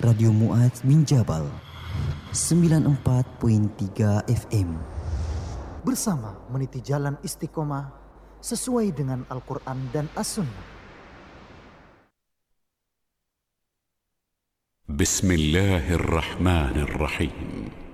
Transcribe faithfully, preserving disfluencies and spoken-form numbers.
Radio Mu'adz bin Jabal sembilan puluh empat perpuluhan tiga F M. Bersama meniti jalan istiqomah sesuai dengan Al-Quran dan As-Sunnah. Bismillahirrahmanirrahim.